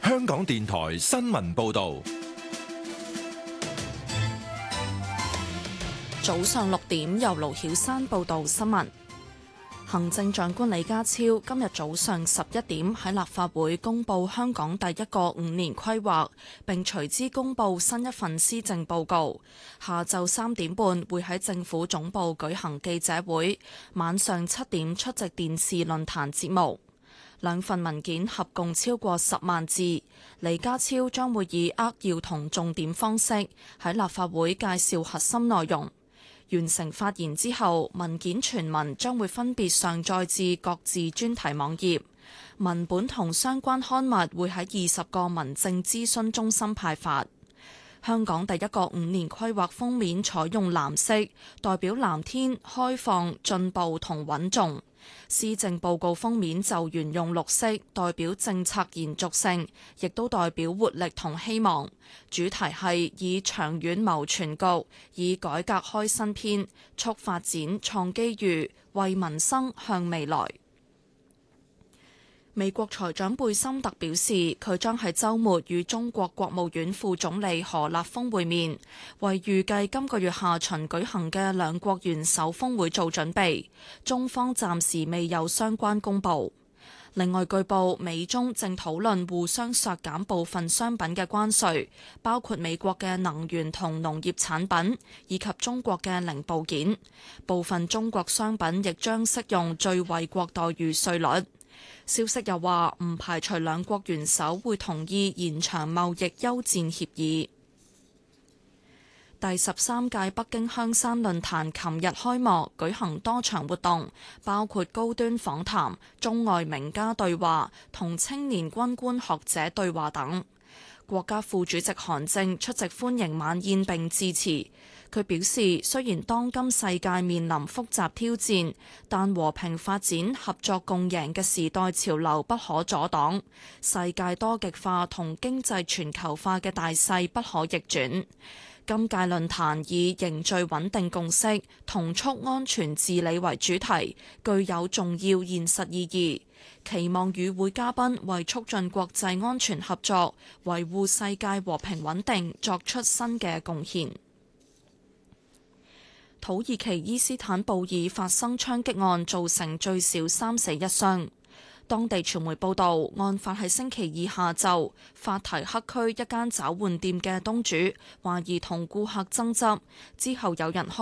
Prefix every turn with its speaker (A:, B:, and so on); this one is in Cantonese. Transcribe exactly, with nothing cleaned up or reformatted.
A: 香港電台新聞報道。
B: 早上六點，由盧曉珊報道新聞。行政長官李家超今日早上十一點喺立法會公布香港第一個五年規劃，並隨之公布新一份施政報告。下晝三點半會喺政府總部舉行記者會，晚上七點出席電視論壇節目。兩份文件合共超過十萬字，李家超將會以扼要同重點方式喺立法會介紹核心內容。完成發言之後，文件全文將會分別上載至各自專題網頁，文本同相關刊物會喺二十個民政諮詢中心派發。香港第一個五年規劃封面採用藍色，代表藍天、開放、進步同穩重。施政報告封面就沿用綠色，代表政策延續性，亦都代表活力同希望。主題係以長遠謀全局，以改革開新篇，促發展創機遇，為民生向未來。美國財長貝森特表示，佢將喺週末與中國國務院副總理何立峰會面，為預計今個月下旬舉行嘅兩國元首峰會做準備。中方暫時未有相關公佈。另外，據報美中正討論互相削減部分商品嘅關稅，包括美國嘅能源同農業產品，以及中國嘅零部件。部分中國商品亦將適用最惠國待遇稅率。消息又話唔排除兩國元首會同意延長貿易休戰協議。第十三屆北京香山論壇琴日開幕，舉行多場活動，包括高端訪談、中外名家對話同青年軍官學者對話等。國家副主席韓正出席歡迎晚宴並致辭。佢表示，雖然當今世界面臨複雜挑戰，但和平發展、合作共贏嘅時代潮流不可阻擋，世界多極化同經濟全球化嘅大勢不可逆轉。今屆論壇以凝聚穩定共識、同促安全治理為主題，具有重要現實意義。期望與會嘉賓為促進國際安全合作、維護世界和平穩定作出新嘅貢獻。土耳其伊斯坦布爾發生槍擊案，造成最少三死一傷。當地傳媒報道，案發喺星期二下晝，法提克區一間找換店嘅東主懷疑同顧客爭執，之後有人開